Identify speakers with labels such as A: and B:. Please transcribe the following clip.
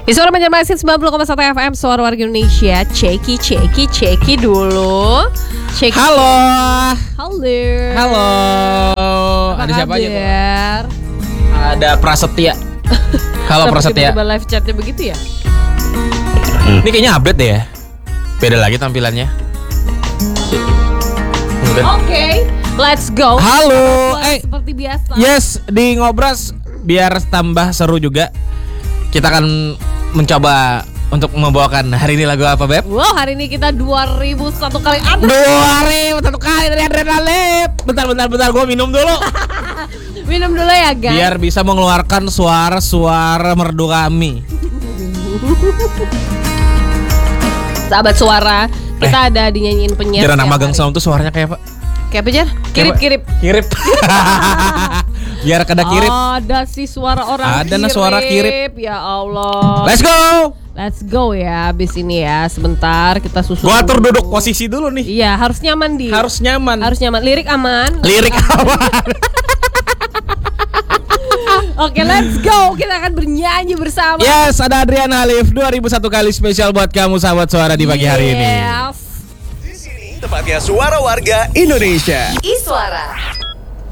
A: Suara Banjarmasin 90,1 FM, suara warga Indonesia. Ceki dulu. Ceki.
B: Halo.
A: Halo.
B: Ada siapa aja tuh?
A: kabar?
B: Ada Prasetya. Halo Prasetya.
A: Tiba-tiba live chatnya begitu ya?
B: Ini kayaknya update deh ya. Beda lagi tampilannya.
A: Oke, let's go.
B: Halo.
A: Seperti biasa.
B: Yes, di Ngobras biar tambah seru juga. Kita akan mencoba untuk membawakan hari ini lagu apa, Beb?
A: Wow, hari ini kita 2001 kali ada.
B: 2001 kali dari Adrenalin. Bentar, gue minum dulu.
A: Minum dulu ya, guys.
B: Biar bisa mengeluarkan suara-suara merdu kami.
A: Sahabat suara, kita ada dinyanyiin penyiar.
B: Jar anak magang sound tuh suaranya kayak apa?
A: Kayak apa, Jar? Kirip.
B: Biar kada kirip.
A: Ada sih suara orang
B: Ada suara kirip.
A: Ya Allah.
B: Let's go
A: ya, abis ini ya. Sebentar kita susun.
B: Gua atur duduk posisi dulu nih.
A: Iya, harus nyaman di.
B: Harus nyaman.
A: Lirik aman. Oke, let's go. Kita akan bernyanyi bersama.
B: Yes, ada Adrian Halif 2001 kali spesial buat kamu sahabat suara di pagi hari ini.
A: Yes.
C: Di sini tempatnya suara warga Indonesia.
D: Iswara